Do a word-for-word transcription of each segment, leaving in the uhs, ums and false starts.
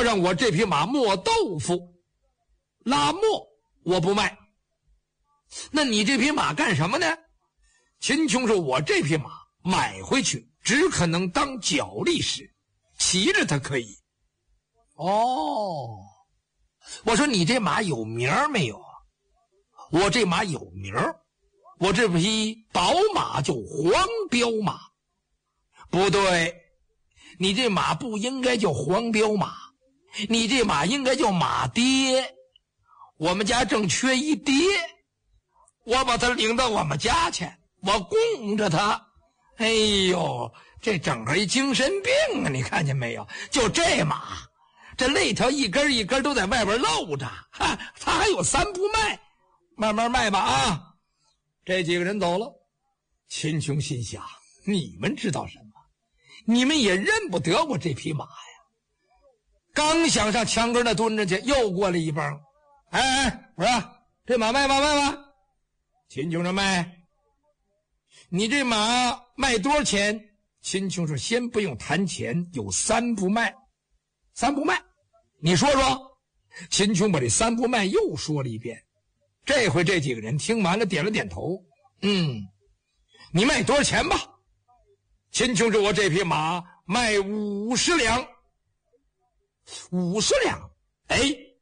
要让我这匹马磨豆腐，拉磨我不卖。那你这匹马干什么呢？秦琼说，我这匹马买回去只可能当脚力使，骑着它可以。哦，我说你这马有名没有？我这马有名，我这匹宝马叫黄骠马。不对，你这马不应该叫黄骠马，你这马应该叫马爹。我们家正缺一爹，我把他领到我们家去，我供着他。哎呦，这整个一精神病啊，你看见没有？就这马，这肋条一根一根都在外边露着，哈，他还有三不卖，慢慢卖吧啊！这几个人走了，秦琼心想，你们知道什么？你们也认不得我这匹马呀！刚想上墙根那蹲着去，又过来一帮。哎哎，我说这马卖吧卖吧。秦琼说卖。你这马卖多少钱？秦琼说先不用谈钱，有三不卖。三不卖，你说说。秦琼把这三不卖又说了一遍。这回这几个人听完了，点了点头。嗯，你卖多少钱吧？秦琼说，我这匹马卖五十两。五十两？哎，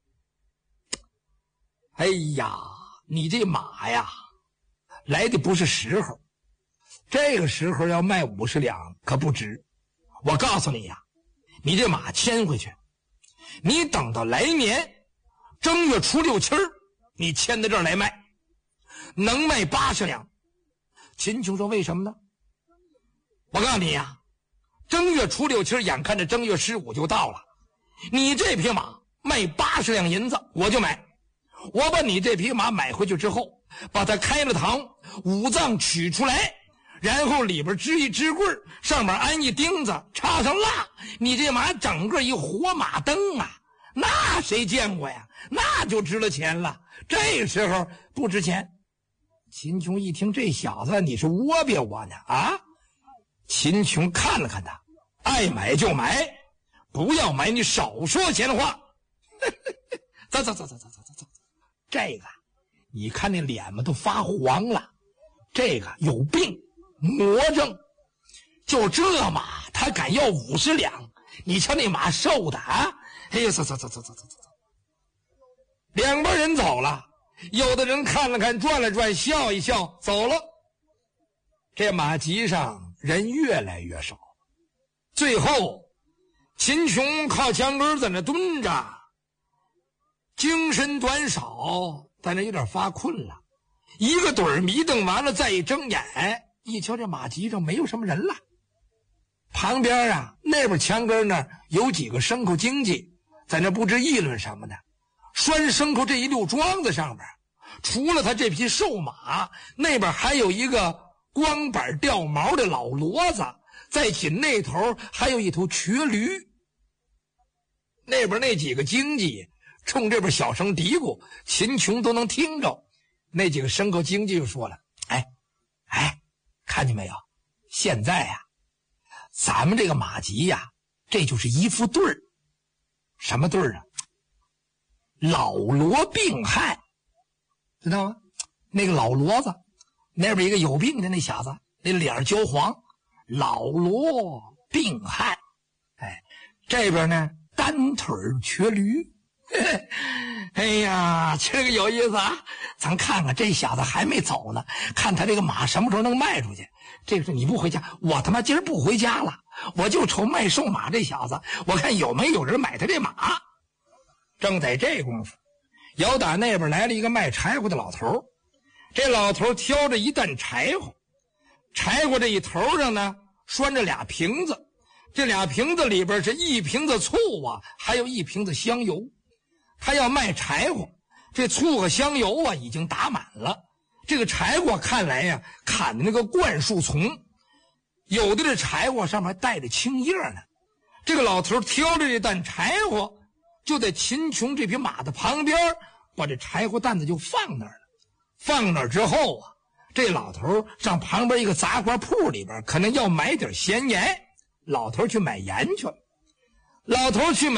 哎呀，你这马呀，来的不是时候。这个时候要卖五十两可不值。我告诉你呀，你这马牵回去，你等到来年正月初六七儿，你牵到这儿来卖，能卖八十两。秦琼说，为什么呢？我告诉你呀，正月初六七儿，眼看着正月十五就到了，你这匹马卖八十两银子，我就买。我把你这匹马买回去之后，把它开了膛，五脏取出来，然后里边支一支棍，上面安一钉子，插上蜡，你这马整个一活马灯啊，那谁见过呀？那就值了钱了。这时候不值钱。秦琼一听，这小子你是窝别我呢啊？秦琼看了看他，爱买就买，不要买你少说闲话。走走走走走走走走，这个你看那脸嘛都发黄了，这个有病魔怔。就这马他敢要五十两，你瞧那马瘦的啊！哎呀，走走走走走走走，两拨人走了，有的人看了看，转了转，笑一笑，走了。这马集上人越来越少，最后秦琼靠墙根在那蹲着，精神短少，在那有点发困了。一个盹儿迷瞪完了，再一睁眼，一瞧这马集上没有什么人了。旁边啊，那边墙根那儿有几个牲口经济在那不知议论什么呢。拴牲口这一溜桩子上边，除了他这匹瘦马，那边还有一个光板掉毛的老骡子，在紧那头还有一头瘸驴。那边那几个经济冲这边小声嘀咕，秦琼都能听着。那几个牲口经济就说了，哎哎，看见没有，现在呀、啊、咱们这个马集呀、啊、这就是一副对儿。什么对儿啊？老骡病害，知道吗？那个老骡子那边一个有病的那小子，那脸焦黄，老骡病害。哎，这边呢单腿瘸驴。哎呀，这个有意思啊！咱看看这小子还没走呢，看他这个马什么时候能卖出去。这个是你不回家，我他妈今儿不回家了，我就瞅卖瘦马这小子，我看有没有人买他这马。正在这功夫，姚打那边来了一个卖柴火的老头。这老头挑着一担柴火，柴火这一头上呢拴着俩瓶子，这俩瓶子里边是一瓶子醋啊，还有一瓶子香油。他要卖柴火，这醋和香油啊已经打满了。这个柴火看来呀、啊，砍的那个灌树丛，有的这柴火上面带着青叶呢。这个老头挑着这担柴火，就在秦琼这匹马的旁边，把这柴火担子就放那儿了。放那儿之后啊，这老头上旁边一个杂货铺里边，可能要买点咸盐。老头去买盐去了。老头去买